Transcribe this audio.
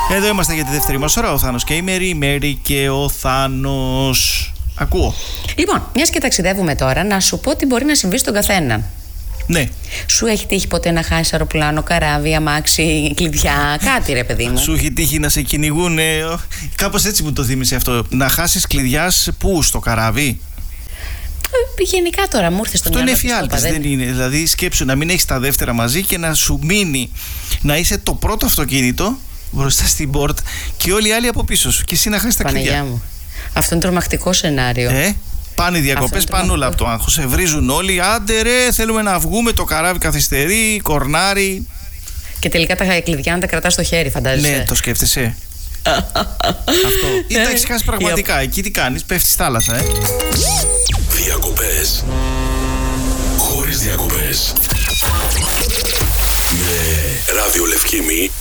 Εδώ είμαστε για τη δεύτερη μας ώρα. Ο Θάνος και η Μέρη, η Μέρη και ο Θάνος. Ακούω. Λοιπόν, μιας και ταξιδεύουμε τώρα, να σου πω τι μπορεί να συμβεί στον καθένα. Ναι. Σου έχει τύχει ποτέ να χάσει αεροπλάνο, καράβι, αμάξι, κλειδιά, κάτι ρε παιδί μου? Σου έχει τύχει να σε κυνηγούν? Κάπως έτσι μου το θύμισε αυτό. Να χάσεις κλειδιά πού, στο καράβι? Γενικά τώρα μου ήρθε στο μυαλό. Αυτό είναι εφιάλτης, δεν είναι? Δηλαδή σκέψου να μην έχεις τα δεύτερα μαζί και να σου μείνει να είσαι το πρώτο αυτοκίνητο μπροστά στην πόρτα και όλοι οι άλλοι από πίσω σου και εσύ να χάσεις τα κλειδιά. Παναγιά μου. Αυτό είναι τρομακτικό σενάριο. Πάνε οι διακοπές, πάνε όλα από το άγχος. Σε βρίζουν όλοι. Άντε ρε, θέλουμε να βγούμε. Το καράβι καθυστερεί, κορνάρι. Και τελικά τα κλειδιά να τα κρατάς στο χέρι, φαντάζεσαι? Ναι, το σκέφτεσαι. Αυτό. Ή τα έχεις χάσει πραγματικά. Εκεί τι κάνεις? Πέφτεις στη θάλασσα, Διακοπές. Χωρίς διακοπές. Με Ράδιο Λευκήμη.